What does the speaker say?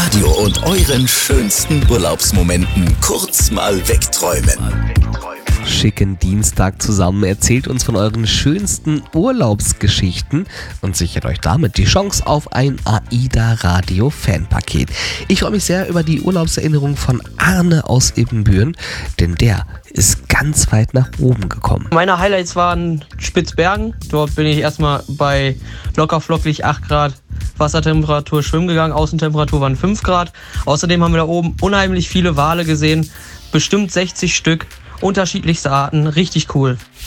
Radio und euren schönsten Urlaubsmomenten kurz mal wegträumen. Schicken Dienstag zusammen, erzählt uns von euren schönsten Urlaubsgeschichten und sichert euch damit die Chance auf ein AIDA Radio Fanpaket. Ich freue mich sehr über die Urlaubserinnerung von Arne aus Ibbenbüren, denn der ist ganz weit nach oben gekommen. Meine Highlights waren Spitzbergen. Dort bin ich erstmal bei locker flockig 8 Grad Wassertemperatur schwimmen gegangen. Außentemperatur waren 5 Grad. Außerdem haben wir da oben unheimlich viele Wale gesehen. Bestimmt 60 Stück. Unterschiedlichste Arten. Richtig cool.